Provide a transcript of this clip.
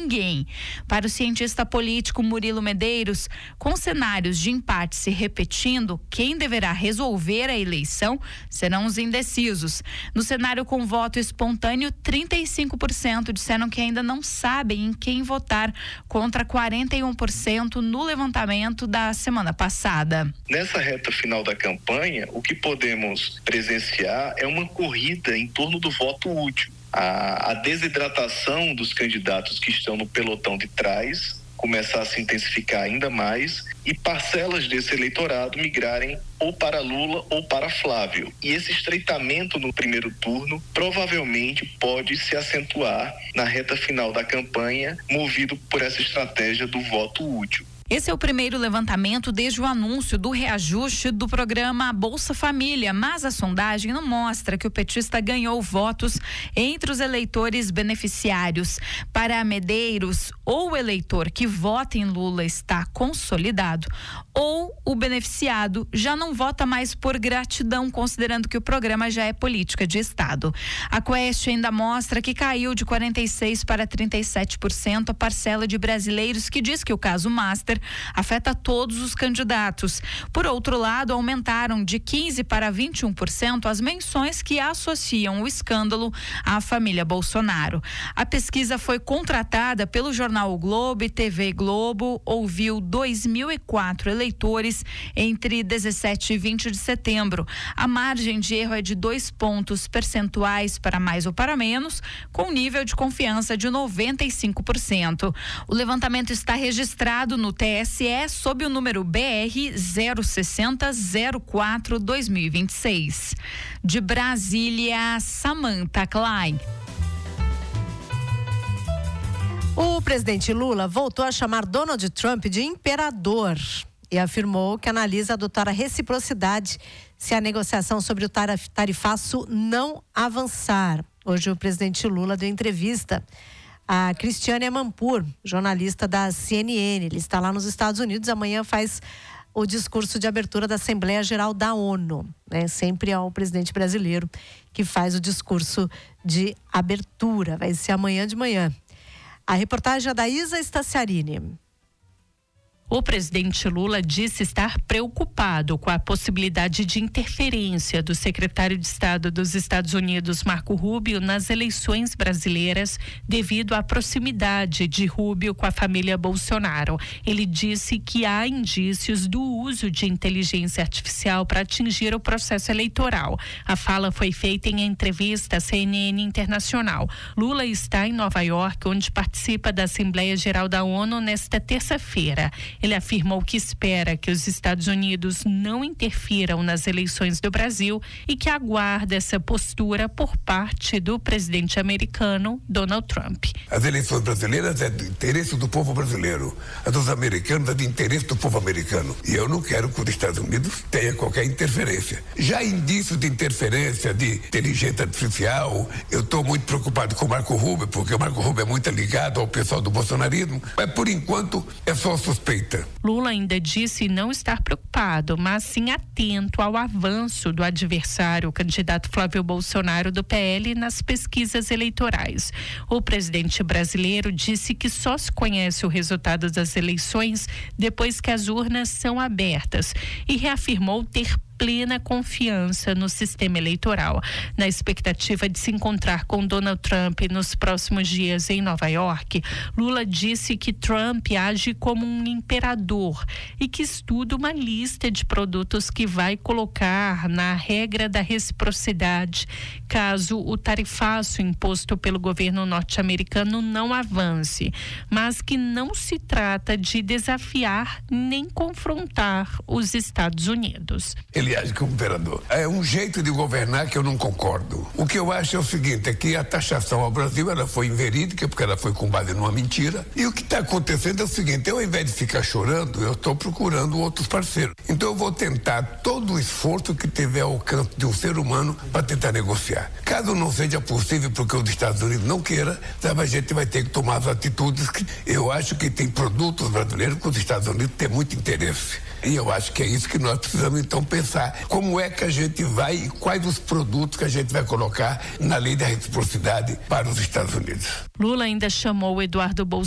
ninguém. Para o cientista político Murilo Medeiros, com cenários de empate se repetindo, quem deverá resolver a eleição serão os indecisos. No cenário com voto espontâneo, 35% disseram que ainda não sabem em quem votar, contra 41% no levantamento da semana passada. Nessa reta final da campanha, o que podemos presenciar é uma corrida em torno do voto útil. A desidratação dos candidatos que estão no pelotão de trás começar a se intensificar ainda mais e parcelas desse eleitorado migrarem ou para Lula ou para Flávio. E esse estreitamento no primeiro turno provavelmente pode se acentuar na reta final da campanha, movido por essa estratégia do voto útil. Esse é o primeiro levantamento desde o anúncio do reajuste do programa Bolsa Família, mas a sondagem não mostra que o petista ganhou votos entre os eleitores beneficiários. Para Medeiros, ou o eleitor que vota em Lula está consolidado, ou o beneficiado já não vota mais por gratidão, considerando que o programa já é política de Estado. A Quest ainda mostra que caiu de 46% para 37% a parcela de brasileiros que diz que o caso Master afeta todos os candidatos. Por outro lado, aumentaram de 15% para 21% as menções que associam o escândalo à família Bolsonaro. A pesquisa foi contratada pelo jornal O Globo e TV Globo, ouviu 2.004 eleitores entre 17 e 20 de setembro. A margem de erro é de 2 pontos percentuais para mais ou para menos, com nível de confiança de 95%. O levantamento está registrado no TSE sob o número BR 06004/2026. De Brasília, Samantha Klein. O presidente Lula voltou a chamar Donald Trump de imperador e afirmou que analisa adotar a reciprocidade se a negociação sobre o tarifaço não avançar. Hoje o presidente Lula deu entrevista a Cristiane Amanpour, jornalista da CNN. Ele está lá nos Estados Unidos, amanhã faz o discurso de abertura da Assembleia Geral da ONU, né? Sempre é o presidente brasileiro que faz o discurso de abertura, vai ser amanhã de manhã. A reportagem é da Isa Staciarini. O presidente Lula disse estar preocupado com a possibilidade de interferência do secretário de Estado dos Estados Unidos, Marco Rubio, nas eleições brasileiras, devido à proximidade de Rubio com a família Bolsonaro. Ele disse que há indícios do uso de inteligência artificial para atingir o processo eleitoral. A fala foi feita em entrevista à CNN Internacional. Lula está em Nova York, onde participa da Assembleia Geral da ONU nesta terça-feira. Ele afirmou que espera que os Estados Unidos não interfiram nas eleições do Brasil e que aguarda essa postura por parte do presidente americano, Donald Trump. As eleições brasileiras é do interesse do povo brasileiro. As dos americanos é do interesse do povo americano. E eu não quero que os Estados Unidos tenha qualquer interferência. Já indícios de interferência de inteligência artificial, eu estou muito preocupado com o Marco Rubio, porque o Marco Rubio é muito ligado ao pessoal do bolsonarismo, mas por enquanto é só suspeita. Lula ainda disse não estar preocupado, mas sim atento ao avanço do adversário, o candidato Flávio Bolsonaro do PL, nas pesquisas eleitorais. O presidente brasileiro disse que só se conhece o resultado das eleições depois que as urnas são abertas e reafirmou ter plena confiança no sistema eleitoral. Na expectativa de se encontrar com Donald Trump nos próximos dias em Nova York, Lula disse que Trump age como um imperador e que estuda uma lista de produtos que vai colocar na regra da reciprocidade caso o tarifaço imposto pelo governo norte-americano não avance, mas que não se trata de desafiar nem confrontar os Estados Unidos. Ele age como imperador. É um jeito de governar que eu não concordo. O que eu acho é o seguinte, é que a taxação ao Brasil, ela foi inverídica, porque ela foi com base numa mentira. E o que está acontecendo é o seguinte, eu, ao invés de ficar chorando, eu estou procurando outros parceiros. Então eu vou tentar todo o esforço que tiver ao alcance de um ser humano para tentar negociar. Caso não seja possível, porque os Estados Unidos não queira, sabe, a gente vai ter que tomar as atitudes que eu acho que tem produtos brasileiros que os Estados Unidos têm muito interesse. E eu acho que é isso que nós precisamos então pensar. Como é que a gente vai e quais os produtos que a gente vai colocar na lei da reciprocidade para os Estados Unidos. Lula ainda chamou Eduardo Bolsonaro